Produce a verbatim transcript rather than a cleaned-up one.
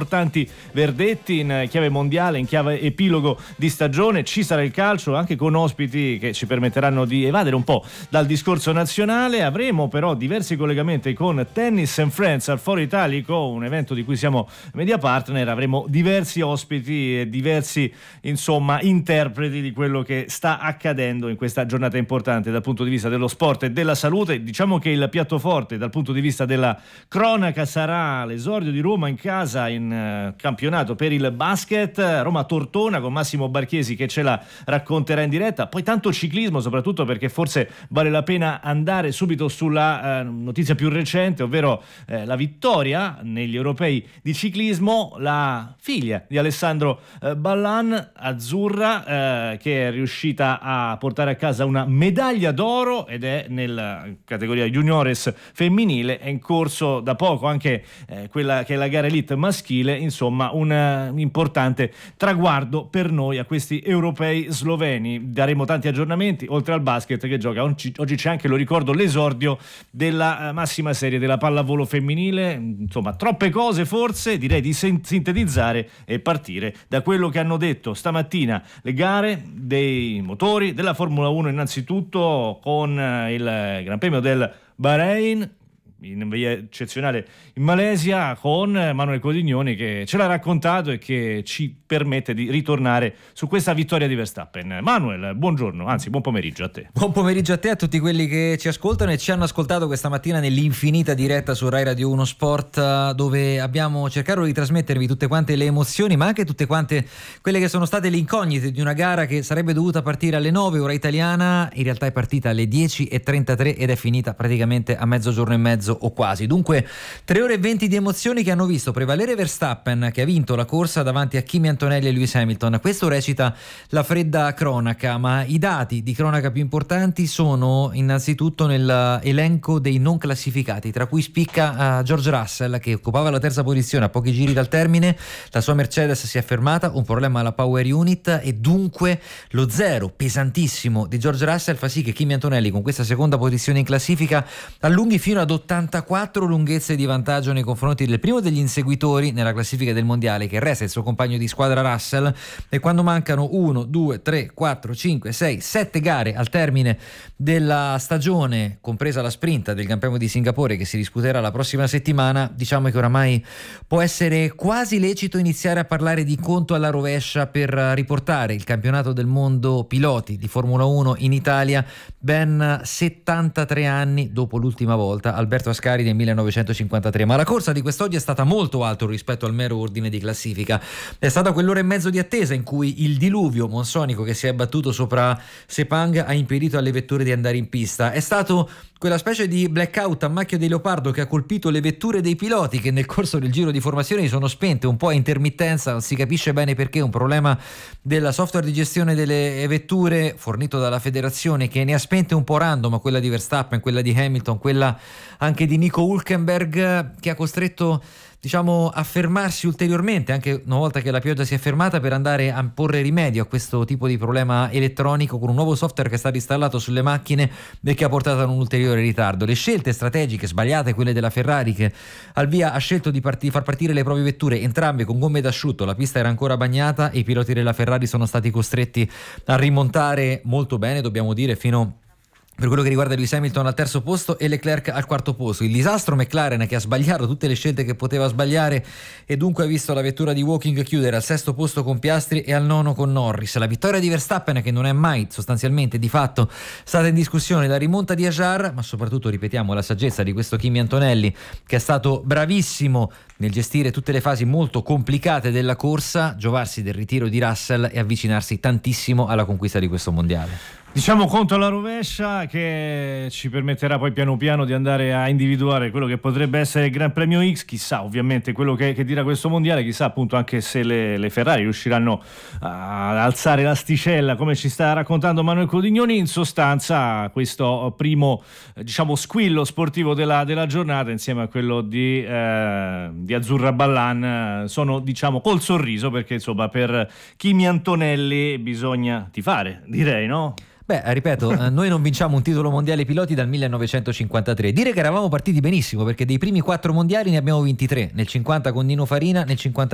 importanti verdetti in chiave mondiale, in chiave epilogo di stagione. Ci sarà il calcio anche con ospiti che ci permetteranno di evadere un po' dal discorso nazionale. Avremo però diversi collegamenti con Tennis and Friends al Foro Italico, un evento di cui siamo media partner. Avremo diversi ospiti e diversi insomma interpreti di quello che sta accadendo in questa giornata importante dal punto di vista dello sport e della salute. Diciamo che il piatto forte dal punto di vista della cronaca sarà l'esordio di Roma in casa in uh, campionato per il basket, Roma-Tortona con Massimo Barchiesi che ce la racconterà in diretta. Poi tanto ciclismo, soprattutto perché forse vale la pena andare subito sulla uh, notizia più recente, ovvero uh, la vittoria negli europei di ciclismo, la figlia di Alessandro uh, Ballan, azzurra, uh, che è riuscita a portare a casa una medaglia d'oro ed è nella categoria juniores femminile. È in corso da poco anche eh, quella che è la gara elite maschile. Insomma un uh, importante traguardo per noi a questi europei sloveni. Daremo tanti aggiornamenti oltre al basket che gioca oggi, oggi c'è anche, lo ricordo, l'esordio della uh, massima serie della pallavolo femminile. Insomma troppe cose, forse direi di sen- sintetizzare e partire da quello che hanno detto stamattina le gare dei motori della Formula uno, innanzitutto con uh, il Gran Premio del Bahrain in via eccezionale in Malesia, con Manuel Codignoni che ce l'ha raccontato e che ci permette di ritornare su questa vittoria di Verstappen. Manuel, buongiorno, anzi buon pomeriggio a te. Buon pomeriggio a te, a tutti quelli che ci ascoltano e ci hanno ascoltato questa mattina nell'infinita diretta su Rai Radio uno Sport, dove abbiamo cercato di trasmettervi tutte quante le emozioni, ma anche tutte quante quelle che sono state le incognite di una gara che sarebbe dovuta partire alle nove ora italiana. In realtà è partita alle dieci e trentatré ed è finita praticamente a mezzogiorno e mezzo o quasi. Dunque tre ore e venti di emozioni che hanno visto prevalere Verstappen, che ha vinto la corsa davanti a Kimi Antonelli e Lewis Hamilton. Questo recita la fredda cronaca, ma i dati di cronaca più importanti sono innanzitutto nell'elenco dei non classificati, tra cui spicca uh, George Russell, che occupava la terza posizione a pochi giri dal termine. La sua Mercedes si è fermata, un problema alla power unit, e dunque lo zero pesantissimo di George Russell fa sì che Kimi Antonelli, con questa seconda posizione in classifica, allunghi fino ad ottantaquattro lunghezze di vantaggio nei confronti del primo degli inseguitori nella classifica del mondiale, che resta il suo compagno di squadra Russell. E quando mancano uno, due, tre, quattro, cinque, sei, sette gare al termine della stagione, compresa la sprint del Gran Premio di Singapore che si disputerà la prossima settimana, diciamo che oramai può essere quasi lecito iniziare a parlare di conto alla rovescia per riportare il campionato del mondo piloti di Formula uno in Italia ben settantatré anni dopo l'ultima volta, Alberto Ascari nel millenovecentocinquantatré. Ma la corsa di quest'oggi è stata molto alto rispetto al mero ordine di classifica. È stata quell'ora e mezzo di attesa in cui il diluvio monsonico che si è abbattuto sopra Sepang ha impedito alle vetture di andare in pista. È stato quella specie di blackout a macchia di leopardo che ha colpito le vetture dei piloti, che nel corso del giro di formazione si sono spente un po' a intermittenza, non si capisce bene perché, un problema del software di gestione delle vetture fornito dalla federazione, che ne ha spente un po' random, quella di Verstappen, quella di Hamilton, quella anche di Nico Hülkenberg, che ha costretto diciamo a fermarsi ulteriormente anche una volta che la pioggia si è fermata, per andare a porre rimedio a questo tipo di problema elettronico con un nuovo software che è stato installato sulle macchine e che ha portato ad un ulteriore ritardo. Le scelte strategiche sbagliate, quelle della Ferrari, che al via ha scelto di, part- di far partire le proprie vetture entrambe con gomme d'asciutto, la pista era ancora bagnata e i piloti della Ferrari sono stati costretti a rimontare molto bene, dobbiamo dire, fino per quello che riguarda Lewis Hamilton al terzo posto e Leclerc al quarto posto. Il disastro McLaren, che ha sbagliato tutte le scelte che poteva sbagliare e dunque ha visto la vettura di Woking chiudere al sesto posto con Piastri e al nono con Norris. La vittoria di Verstappen, che non è mai sostanzialmente di fatto stata in discussione, la rimonta di Ajar, ma soprattutto, ripetiamo, la saggezza di questo Kimi Antonelli, che è stato bravissimo nel gestire tutte le fasi molto complicate della corsa, giovarsi del ritiro di Russell e avvicinarsi tantissimo alla conquista di questo mondiale. Diciamo conto alla rovescia, che ci permetterà poi piano piano di andare a individuare quello che potrebbe essere il Gran Premio X. Chissà ovviamente quello che, che dirà questo mondiale, chissà appunto anche se le, le Ferrari riusciranno a alzare l'asticella come ci sta raccontando Manuel Codignoni. In sostanza questo primo diciamo squillo sportivo della, della giornata insieme a quello di, eh, di Azzurra Ballan sono diciamo col sorriso, perché insomma per Kimi Antonelli bisogna tifare, direi, no? Beh, ripeto, noi non vinciamo un titolo mondiale piloti dal millenovecentocinquantatré. Dire che eravamo partiti benissimo, perché dei primi quattro mondiali ne abbiamo vinti tre, nel cinquanta con Nino Farina, nel cinquanta